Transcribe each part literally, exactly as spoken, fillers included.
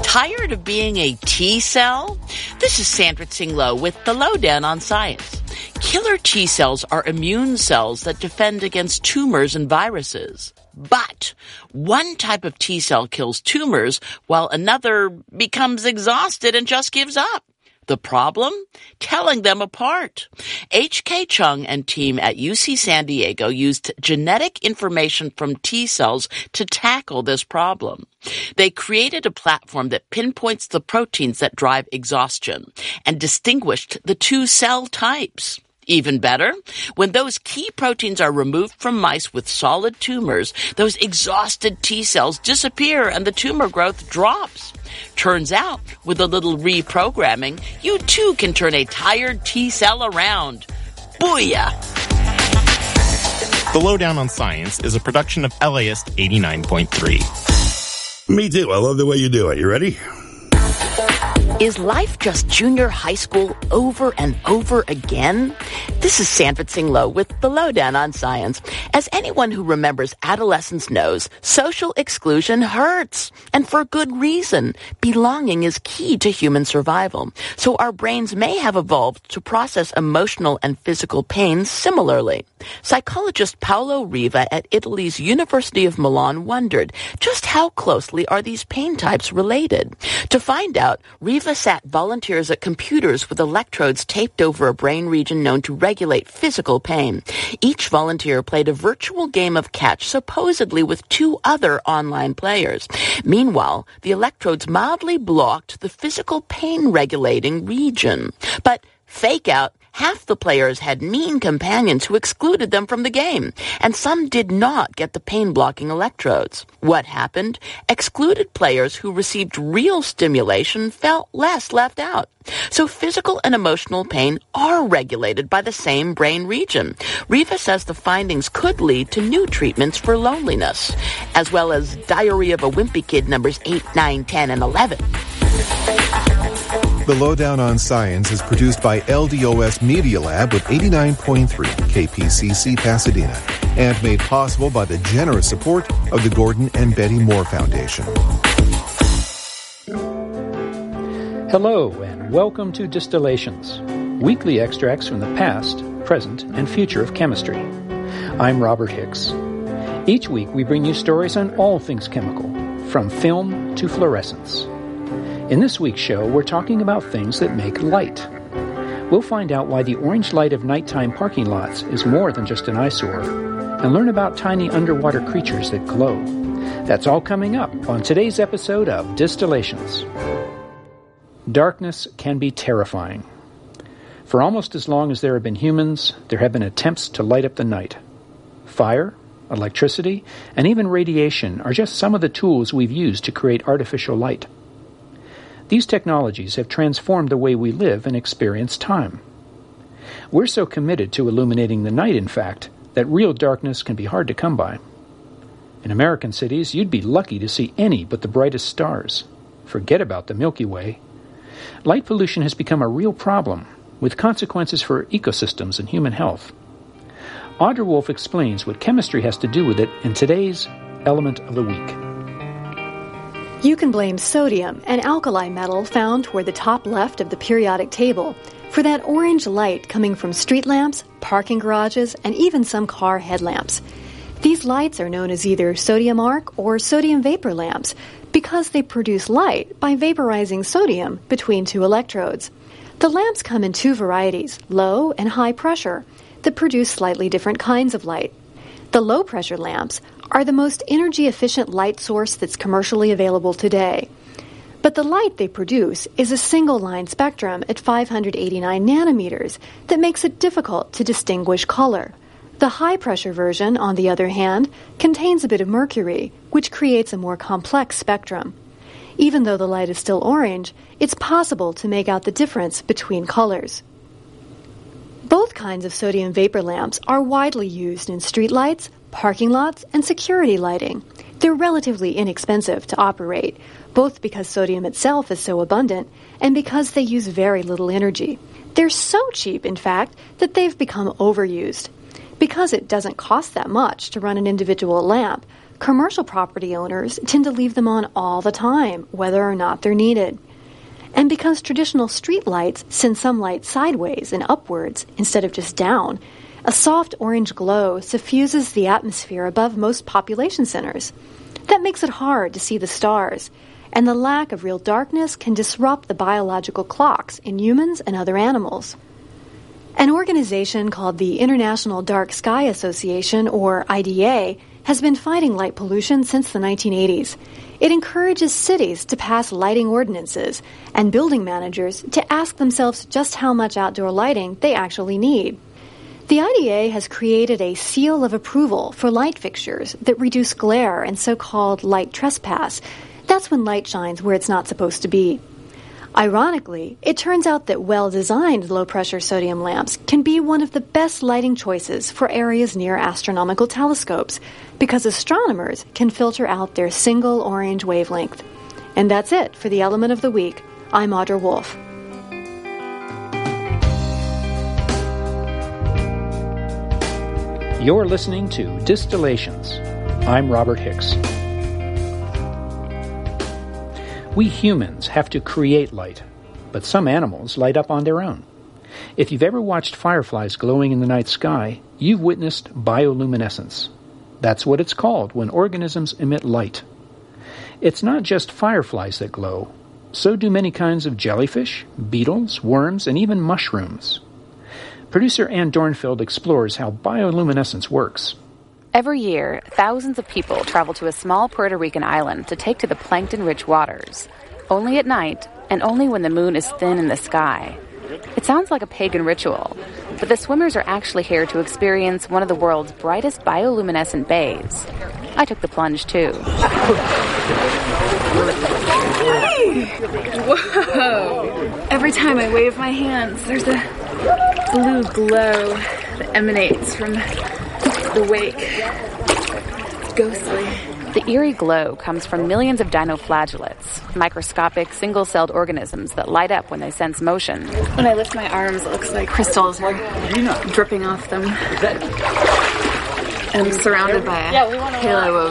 Tired of being a T-cell? This is Sandra Tsing Loh with The Lowdown on Science. Killer T-cells are immune cells that defend against tumors and viruses. But one type of T-cell kills tumors while another becomes exhausted and just gives up. The problem? Telling them apart. H K Chung and team at U C San Diego used genetic information from T-cells to tackle this problem. They created a platform that pinpoints the proteins that drive exhaustion and distinguished the two cell types. Even better, when those key proteins are removed from mice with solid tumors, those exhausted T-cells disappear and the tumor growth drops. Turns out, with a little reprogramming, you too can turn a tired T-cell around. Booyah! The Lowdown on Science is a production of L A S eighty-nine point three. Me too. I love the way you do it. You ready? Is life just junior high school over and over again? This is Sandra Tsing Loh with The Lowdown on Science. As anyone who remembers adolescence knows, social exclusion hurts. And for good reason. Belonging is key to human survival. So our brains may have evolved to process emotional and physical pain similarly. Psychologist Paolo Riva at Italy's University of Milan wondered just how closely are these pain types related? To find out, Riva sat volunteers at computers with electrodes taped over a brain region known to regulate physical pain. Each volunteer played a virtual game of catch, supposedly with two other online players. Meanwhile, the electrodes mildly blocked the physical pain-regulating region. But fake out, half the players had mean companions who excluded them from the game, and some did not get the pain-blocking electrodes. What happened? Excluded players who received real stimulation felt less left out. So physical and emotional pain are regulated by the same brain region. Riva says the findings could lead to new treatments for loneliness, as well as Diary of a Wimpy Kid numbers eight, nine, ten, and eleven. The Lowdown on Science is produced by L D O S Media Lab with eighty-nine point three K P C C Pasadena and made possible by the generous support of the Gordon and Betty Moore Foundation. Hello and welcome to Distillations, weekly extracts from the past, present, and future of chemistry. I'm Robert Hicks. Each week we bring you stories on all things chemical, from film to fluorescence. In this week's show, we're talking about things that make light. We'll find out why the orange light of nighttime parking lots is more than just an eyesore, and learn about tiny underwater creatures that glow. That's all coming up on today's episode of Distillations. Darkness can be terrifying. For almost as long as there have been humans, there have been attempts to light up the night. Fire, electricity, and even radiation are just some of the tools we've used to create artificial light. These technologies have transformed the way we live and experience time. We're so committed to illuminating the night, in fact, that real darkness can be hard to come by. In American cities, you'd be lucky to see any but the brightest stars. Forget about the Milky Way. Light pollution has become a real problem, with consequences for ecosystems and human health. Audra Wolf explains what chemistry has to do with it in today's Element of the Week. You can blame sodium, an alkali metal found toward the top left of the periodic table, for that orange light coming from street lamps, parking garages, and even some car headlamps. These lights are known as either sodium arc or sodium vapor lamps because they produce light by vaporizing sodium between two electrodes. The lamps come in two varieties, low and high pressure, that produce slightly different kinds of light. The low-pressure lamps are the most energy-efficient light source that's commercially available today. But the light they produce is a single-line spectrum at five hundred eighty-nine nanometers that makes it difficult to distinguish color. The high-pressure version, on the other hand, contains a bit of mercury, which creates a more complex spectrum. Even though the light is still orange, it's possible to make out the difference between colors. Both kinds of sodium vapor lamps are widely used in streetlights, parking lots, and security lighting. They're relatively inexpensive to operate, both because sodium itself is so abundant and because they use very little energy. They're so cheap, in fact, that they've become overused. Because it doesn't cost that much to run an individual lamp, Commercial property owners tend to leave them on all the time, whether or not they're needed. And because traditional street lights send some light sideways and upwards instead of just down, a soft orange glow suffuses the atmosphere above most population centers. That makes it hard to see the stars, and the lack of real darkness can disrupt the biological clocks in humans and other animals. An organization called the International Dark Sky Association, or I D A, has been fighting light pollution since the nineteen eighties. It encourages cities to pass lighting ordinances and building managers to ask themselves just how much outdoor lighting they actually need. The I D A has created a seal of approval for light fixtures that reduce glare and so-called light trespass. That's when light shines where it's not supposed to be. Ironically, it turns out that well-designed low-pressure sodium lamps can be one of the best lighting choices for areas near astronomical telescopes because astronomers can filter out their single orange wavelength. And that's it for the Element of the Week. I'm Audra Wolf. You're listening to Distillations. I'm Robert Hicks. We humans have to create light, but some animals light up on their own. If you've ever watched fireflies glowing in the night sky, you've witnessed bioluminescence. That's what it's called when organisms emit light. It's not just fireflies that glow. So do many kinds of jellyfish, beetles, worms, and even mushrooms. Producer Ann Dornfield explores how bioluminescence works. Every year, thousands of people travel to a small Puerto Rican island to take to the plankton-rich waters, only at night and only when the moon is thin in the sky. It sounds like a pagan ritual, but the swimmers are actually here to experience one of the world's brightest bioluminescent bays. I took the plunge, too. Whoa! Every time I wave my hands, there's a blue glow that emanates from the wake. It's ghostly. The eerie glow comes from millions of dinoflagellates, microscopic single-celled organisms that light up when they sense motion. When I lift my arms, it looks like crystals are dripping off them. I'm surrounded by a halo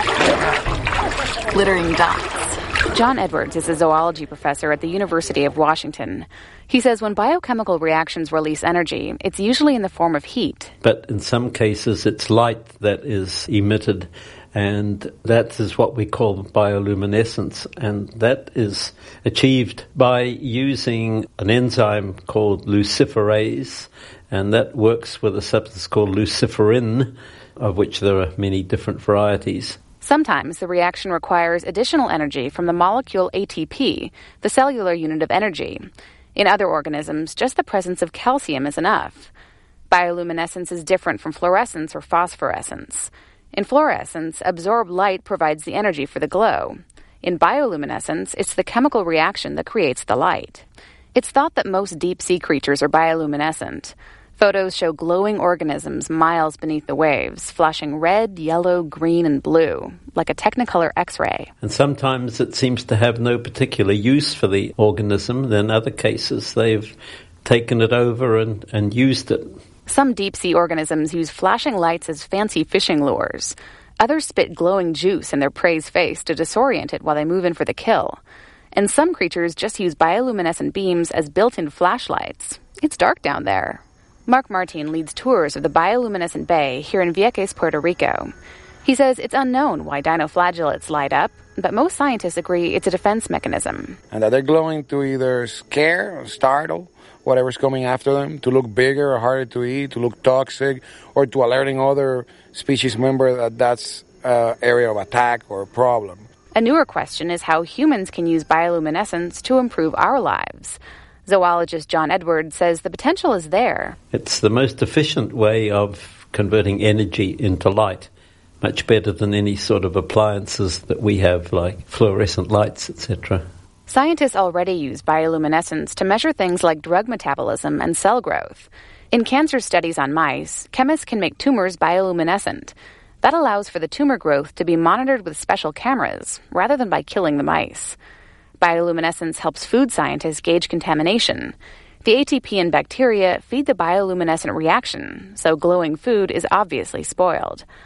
of glittering dots. John Edwards is a zoology professor at the University of Washington. He says when biochemical reactions release energy, it's usually in the form of heat. But in some cases, it's light that is emitted, and that is what we call bioluminescence. And that is achieved by using an enzyme called luciferase, and that works with a substance called luciferin, of which there are many different varieties. Sometimes the reaction requires additional energy from the molecule A T P, the cellular unit of energy. In other organisms, just the presence of calcium is enough. Bioluminescence is different from fluorescence or phosphorescence. In fluorescence, absorbed light provides the energy for the glow. In bioluminescence, it's the chemical reaction that creates the light. It's thought that most deep-sea creatures are bioluminescent. Photos show glowing organisms miles beneath the waves, flashing red, yellow, green, and blue, like a Technicolor X-ray. And sometimes it seems to have no particular use for the organism. In other cases, they've taken it over and, and used it. Some deep-sea organisms use flashing lights as fancy fishing lures. Others spit glowing juice in their prey's face to disorient it while they move in for the kill. And some creatures just use bioluminescent beams as built-in flashlights. It's dark down there. Mark Martin leads tours of the bioluminescent bay here in Vieques, Puerto Rico. He says it's unknown why dinoflagellates light up, but most scientists agree it's a defense mechanism. And that they're glowing to either scare or startle whatever's coming after them, to look bigger or harder to eat, to look toxic, or to alerting other species members that that's an area of attack or problem. A newer question is how humans can use bioluminescence to improve our lives. Zoologist John Edwards says the potential is there. It's the most efficient way of converting energy into light, much better than any sort of appliances that we have, like fluorescent lights, et cetera. Scientists already use bioluminescence to measure things like drug metabolism and cell growth. In cancer studies on mice, chemists can make tumors bioluminescent. That allows for the tumor growth to be monitored with special cameras, rather than by killing the mice. Bioluminescence helps food scientists gauge contamination. The A T P in bacteria feed the bioluminescent reaction, so glowing food is obviously spoiled.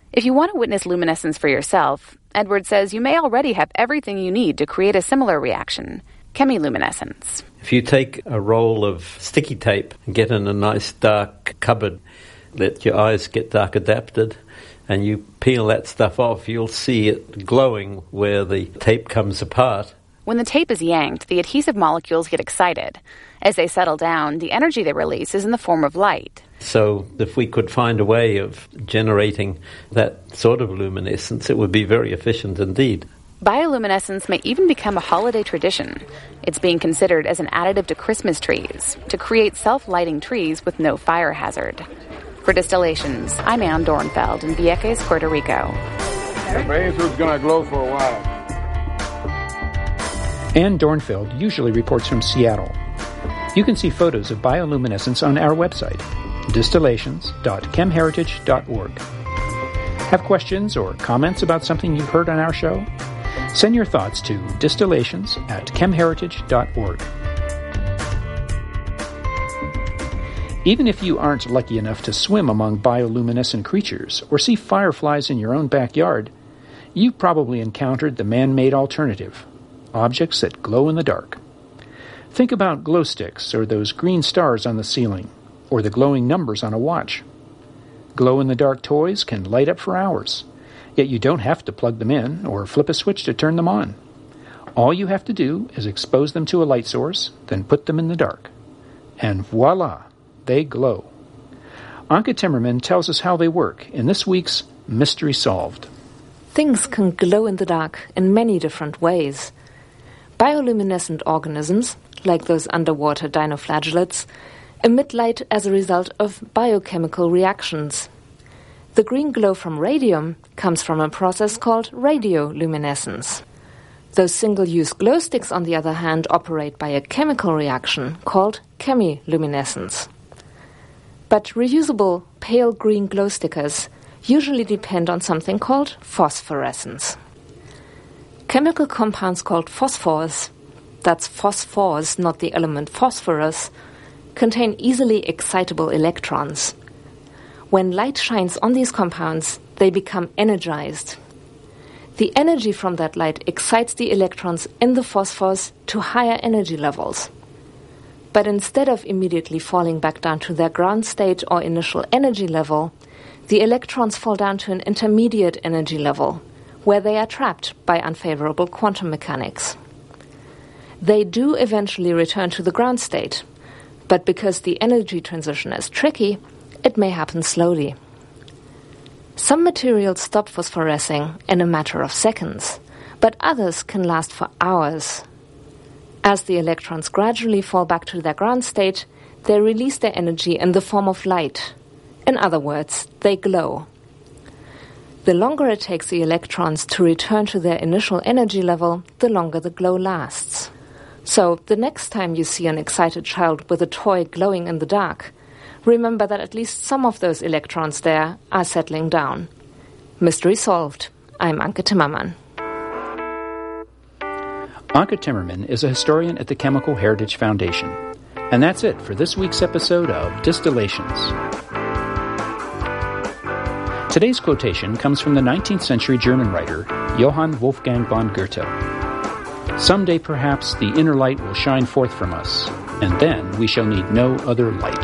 If you want to witness luminescence for yourself, Edward says you may already have everything you need to create a similar reaction, chemiluminescence. If you take a roll of sticky tape and get in a nice dark cupboard, let your eyes get dark adapted, and you peel that stuff off, you'll see it glowing where the tape comes apart. When the tape is yanked, the adhesive molecules get excited. As they settle down, the energy they release is in the form of light. So if we could find a way of generating that sort of luminescence, it would be very efficient indeed. Bioluminescence may even become a holiday tradition. It's being considered as an additive to Christmas trees, to create self-lighting trees with no fire hazard. For Distillations, I'm Ann Dornfeld in Vieques, Puerto Rico. The basewood's going to glow for a while. Ann Dornfeld usually reports from Seattle. You can see photos of bioluminescence on our website, distillations dot chemheritage dot org. Have questions or comments about something you've heard on our show? Send your thoughts to distillations at chemheritage dot org. Even if you aren't lucky enough to swim among bioluminescent creatures or see fireflies in your own backyard, you've probably encountered the man-made alternative, objects that glow in the dark. Think about glow sticks or those green stars on the ceiling, or the glowing numbers on a watch. Glow-in-the-dark toys can light up for hours, yet you don't have to plug them in or flip a switch to turn them on. All you have to do is expose them to a light source, then put them in the dark. And voila, they glow. Anke Timmerman tells us how they work in this week's Mystery Solved. Things can glow in the dark in many different ways. Bioluminescent organisms, like those underwater dinoflagellates, emit light as a result of biochemical reactions. The green glow from radium comes from a process called radioluminescence. Those single-use glow sticks, on the other hand, operate by a chemical reaction called chemiluminescence. But reusable pale green glow stickers usually depend on something called phosphorescence. Chemical compounds called phosphors, that's phosphors, not the element phosphorus, contain easily excitable electrons. When light shines on these compounds, they become energized. The energy from that light excites the electrons in the phosphors to higher energy levels. But instead of immediately falling back down to their ground state or initial energy level, the electrons fall down to an intermediate energy level, where they are trapped by unfavorable quantum mechanics. They do eventually return to the ground state, but because the energy transition is tricky, it may happen slowly. Some materials stop phosphorescing in a matter of seconds, but others can last for hours. As the electrons gradually fall back to their ground state, they release their energy in the form of light. In other words, they glow. The longer it takes the electrons to return to their initial energy level, the longer the glow lasts. So, the next time you see an excited child with a toy glowing in the dark, remember that at least some of those electrons there are settling down. Mystery solved. I'm Anke Timmerman. Anke Timmerman is a historian at the Chemical Heritage Foundation. And that's it for this week's episode of Distillations. Today's quotation comes from the nineteenth century German writer Johann Wolfgang von Goethe. Someday perhaps the inner light will shine forth from us, and then we shall need no other light.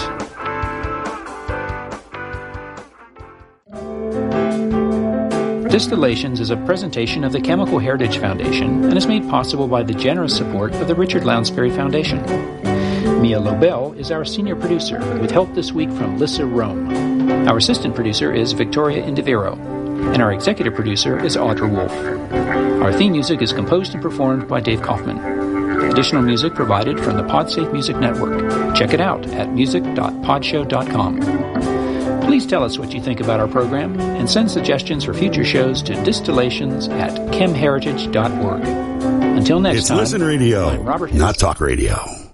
Distillations is a presentation of the Chemical Heritage Foundation and is made possible by the generous support of the Richard Lounsbury Foundation. Mia Lobel is our senior producer, with help this week from Lissa Rome. Our assistant producer is Victoria Indiviro, and our executive producer is Audra Wolf. Our theme music is composed and performed by Dave Kaufman. Additional music provided from the PodSafe Music Network. Check it out at music dot podshow dot com. Please tell us what you think about our program and send suggestions for future shows to distillations at chemheritage dot org. Until next it's time, Listen Radio, I'm Robert Hicks. not Talk Radio.